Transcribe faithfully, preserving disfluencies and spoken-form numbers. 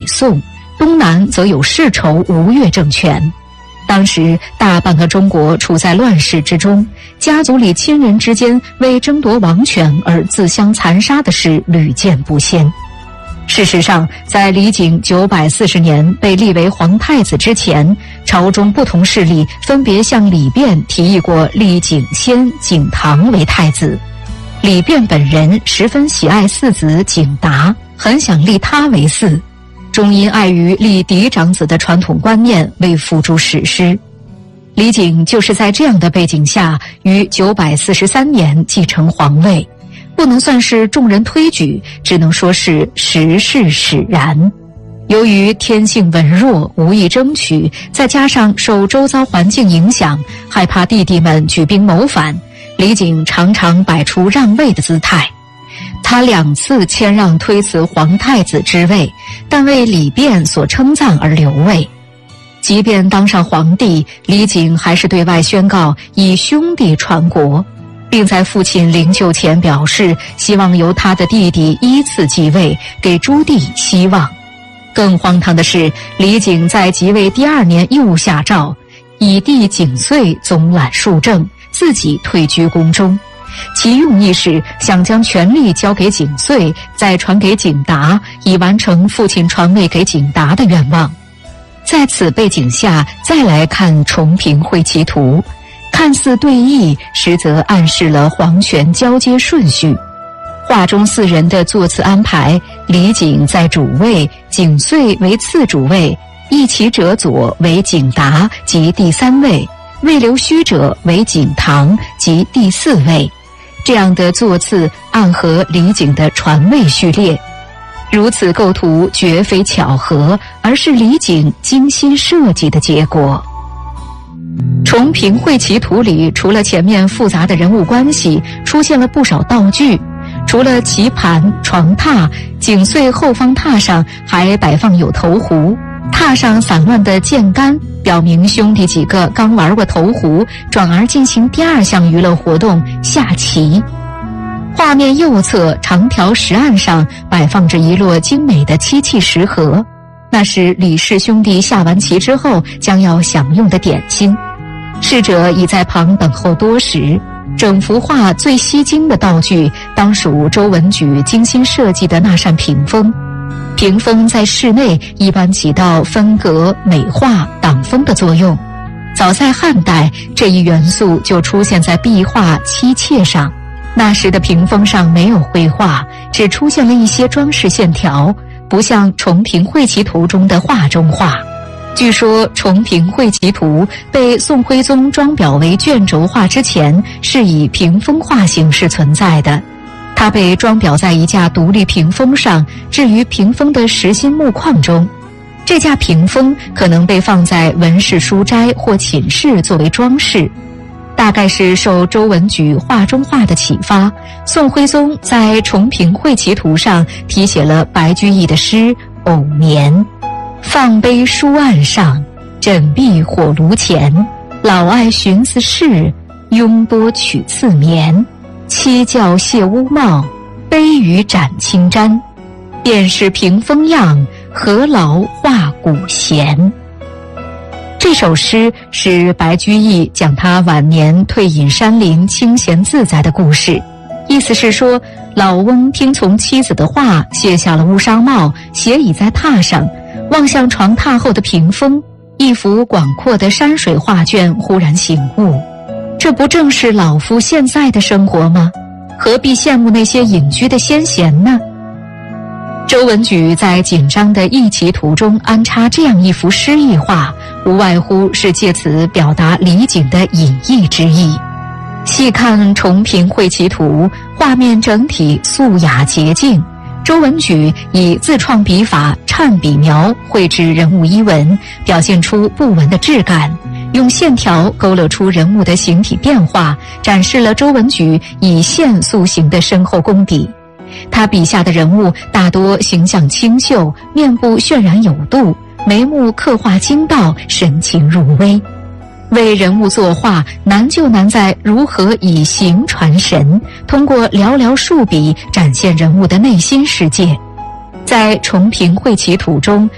宋，东南则有世仇吴越政权。当时大半个中国处在乱世之中，家族里亲人之间为争夺王权而自相残杀的事屡见不鲜。事实上，在李璟九百四十年被立为皇太子之前，朝中不同势力分别向李昪提议过立景先、景唐为太子。李昪本人十分喜爱四子景达，很想立他为嗣，终因碍于立嫡长子的传统观念，未付诸实施。李璟就是在这样的背景下，于九百四十三年继承皇位，不能算是众人推举，只能说是时势使然。由于天性文弱，无意争取，再加上受周遭环境影响，害怕弟弟们举兵谋反，李璟常常摆出让位的姿态。他两次谦让推辞皇太子之位，但为李昪所称赞而留位。即便当上皇帝，李璟还是对外宣告以兄弟传国，并在父亲灵柩前表示希望由他的弟弟依次继位，给朱棣希望。更荒唐的是，李璟在即位第二年又下诏，以弟景遂总揽庶政，自己退居宫中，其用意是想将权力交给景遂，再传给景达，以完成父亲传位给景达的愿望。在此背景下，再来看重平会棋图，看似对弈，实则暗示了皇权交接顺序。画中四人的座次安排，李璟在主位，景遂为次主位，一棋者左为景达即第三位，未留虚者为景唐即第四位。这样的座次暗合李璟的传位序列。如此构图绝非巧合，而是李璟精心设计的结果。重平会棋图里，除了前面复杂的人物关系，出现了不少道具。除了棋盘、床榻，景遂后方榻上还摆放有投壶，榻上散乱的箭杆表明兄弟几个刚玩过投壶，转而进行第二项娱乐活动下棋。画面右侧长条石案上摆放着一摞精美的漆器食盒，那是李氏兄弟下完棋之后将要享用的点心。侍者已在旁等候多时。整幅画最吸睛的道具当属周文举精心设计的那扇屏风。屏风在室内一般起到分隔、美化、挡风的作用。早在汉代，这一元素就出现在壁画、漆器上。那时的屏风上没有绘画，只出现了一些装饰线条，不像重平会棋图中的画中画。据说重平会棋图被宋徽宗装裱为卷轴画之前，是以屏风画形式存在的。它被装裱在一架独立屏风上，置于屏风的实心木框中。这架屏风可能被放在文室书斋或寝室作为装饰。大概是受周文举画中画的启发，宋徽宗在重平会棋图上题写了白居易的诗《偶眠》。放杯书案上，枕壁火炉前，老爱寻思事，慵多取次眠。七教谢乌帽，杯盂展青毡。便是屏风样，何劳画古闲。这首诗是白居易讲他晚年退隐山林，清闲自在的故事。意思是说，老翁听从妻子的话，卸下了乌纱帽，斜倚在榻上，望向床榻后的屏风，一幅广阔的山水画卷忽然醒悟，这不正是老夫现在的生活吗？何必羡慕那些隐居的先贤呢？周文举在紧张的弈棋图中安插这样一幅诗意画，无外乎是借此表达李璟的隐逸之意。细看重平会棋图，画面整体素雅洁净，周文举以自创笔法颤笔描绘制人物衣纹，表现出不纹的质感，用线条勾勒出人物的形体变化，展示了周文举以线塑形的深厚功底。他笔下的人物大多形象清秀，面部渲染有度，眉目刻画精到，神情入微。为人物作画，难就难在如何以形传神，通过寥寥数笔展现人物的内心世界。在重平会棋图中，